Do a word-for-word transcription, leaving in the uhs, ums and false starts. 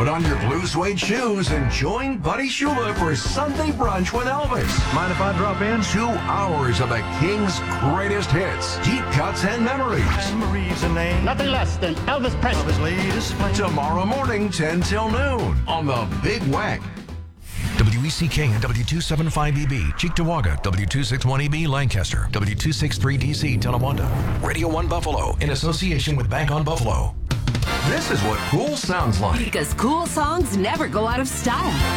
Put on your blue suede shoes and join Buddy Shula for Sunday Brunch with Elvis. Mind if I drop in? Two hours of the King's greatest hits, deep cuts, and memories. Memories a name. Nothing less than Elvis Presley. His latest flame. Tomorrow morning, ten till noon, on the Big Wack. W E C K and W two seventy-five E B, Cheektowaga, W two sixty-one E B, Lancaster, W two sixty-three D C, Tonawanda. Radio one Buffalo, in association with Bank on Buffalo. This is what cool sounds like. Because cool songs never go out of style.